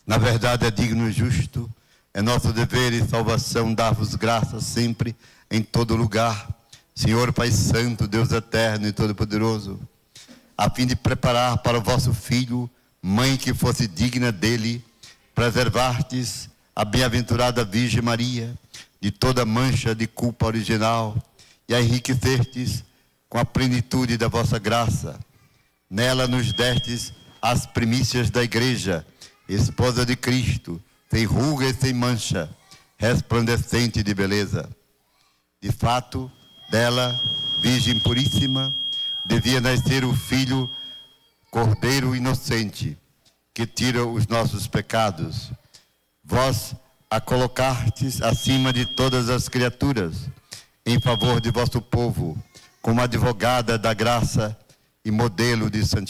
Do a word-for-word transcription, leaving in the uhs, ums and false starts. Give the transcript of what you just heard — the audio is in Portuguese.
Na verdade é digno e justo, é nosso dever e salvação dar-vos graças sempre, em todo lugar, Senhor Pai Santo, Deus eterno e todo-poderoso, a fim de preparar para o vosso Filho, mãe que fosse digna dele, preservar-te a bem-aventurada Virgem Maria, de toda mancha de culpa original, e a enriquecer-te com a plenitude da vossa graça. Nela nos destes as primícias da Igreja, esposa de Cristo, sem ruga e sem mancha, resplandecente de beleza. De fato, dela, Virgem Puríssima, devia nascer o Filho, Cordeiro inocente, que tira os nossos pecados. Vós a colocastes acima de todas as criaturas, em favor de vosso povo, como advogada da graça e modelo de santidade.